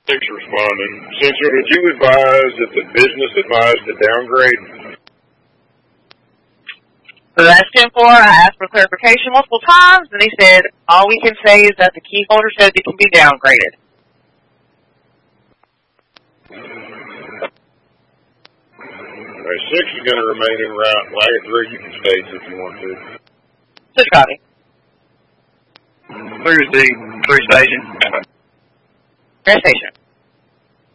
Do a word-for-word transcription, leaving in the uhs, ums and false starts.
Thanks for responding. Sensor, did you advise that the business advised to downgrade? So that's ten four. I asked for clarification multiple times, and he said, all we can say is that the key holder says it can be downgraded. All right, six is going to remain in route. Wagon three, you can stay if you want to. Six copy. Three is the three station. Gas station.